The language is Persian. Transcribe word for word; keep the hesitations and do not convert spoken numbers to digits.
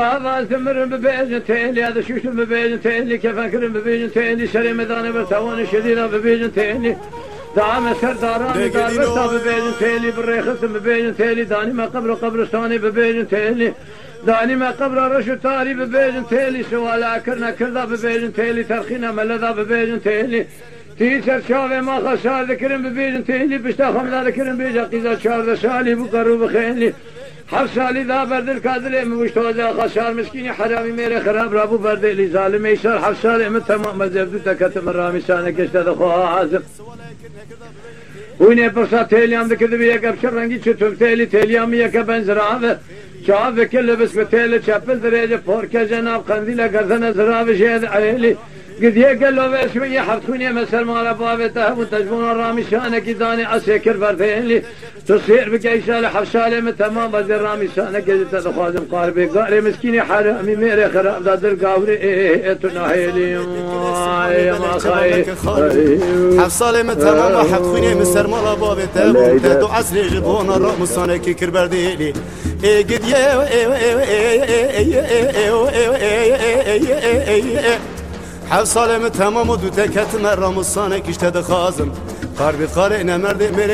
Ağzımırım bebeyin teyli, adı şuşum bebeyin teyli, kefenkirim bebeyin teyli, şeri medane bir tavanı şedira bebeyin teyli. Dağ meser darani darbesta bebeyin teyli, bir reyhısım bebeyin teyli, danime kabru kabristani bebeyin teyli. danime kabru reşu tari bebeyin teyli, suala akırna kırda bebeyin teyli, terkhine meleda bebeyin teyli. Tii çerçave ma khasar dikirim bebeyin teyli, pişta hamda dikirim beja qiza çarda şali bu karu bkheyli. حفصالي ذا برد الكادر مشتوزا خسار مسكيني حرامي ميري خراب رابو برد لي ظالم يسار حفصالي من تمام مزبدو تكتم الرامي سانك اشتد خواه عازم ويني برصا تيليام ذكر بيك ابشر رنگي چتم تيلي تيليامي يكا بنزراوه شعب كل بس بتيلي چپل دريجه پوركه جناب قنديله گردن زراوه شهد عيلي قد يقل له باسمي حفتوني مسر مال بابته وتجبون الرامي شانك داني اسكر بردينلي تصير بقيسال حفصالي من تمام بدر رامي شانك جت خادم قاربي قاري مسكيني حرامي ميري خراب دادر قاوري تناهيلي يا ما خاي حفصالي من تمام حفتوني مسر مال بابته وتدو عسل جبون الرامي شانك كر بردينلي قد ي حفصالي من تمام ودو تكت مرام الصانك اشتد خازم قاربي قارئنا مرد